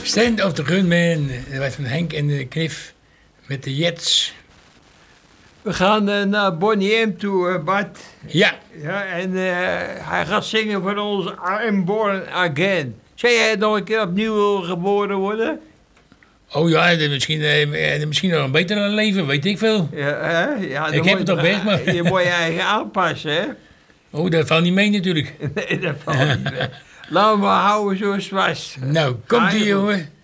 Stand of the Gunman. Dat was van Henk en de Knif. Met de Jets. We gaan naar Bonnie M toe, Bart. Ja. Ja, en hij gaat zingen voor ons I'm Born Again. Zou jij nog een keer opnieuw geboren worden? Oh ja, misschien nog een beter leven, weet ik veel. Ja, hè? Ja, Ik heb het toch best, maar... Je moet je eigen aanpassen, hè? Oh, dat valt niet mee natuurlijk. Nee, dat valt niet mee. Laten we houden zoals het was. Nou, komt ie, jongen.